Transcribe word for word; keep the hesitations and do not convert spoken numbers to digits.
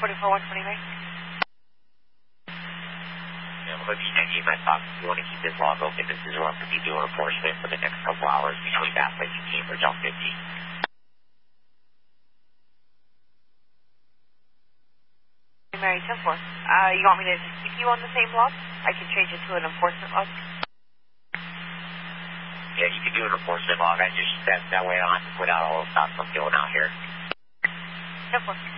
twenty-four one twenty, Mary. Yeah, well, if you need my box, if you want to keep this log open, this is where I'm going to be doing enforcement for the next couple hours between Bathways and Cambridge on fifty. Mary ten four. Uh, you want me to just keep you on the same log? I can change it to an enforcement log. Yeah, you can do an enforcement log. I just, that, that way I don't have to put out all the stops I'm doing out here. ten four.